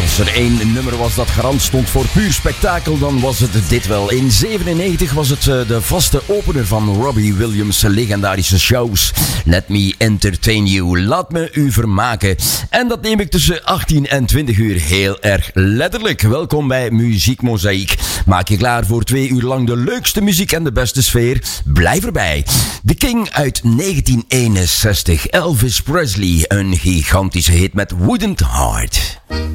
Als er één nummer was dat garant stond voor puur spektakel, dan was het dit wel. In 1997 was het de vaste opener van Robbie Williams' legendarische shows. Let me entertain you. Laat me u vermaken. En dat neem ik tussen 18 en 20 uur heel erg letterlijk. Welkom bij Muziek Mozaïek. Maak je klaar voor 2 uur lang de leukste muziek en de beste sfeer? Blijf erbij. The King uit 1961. Elvis Presley. Een gigantische hit met Wouldn't Heart.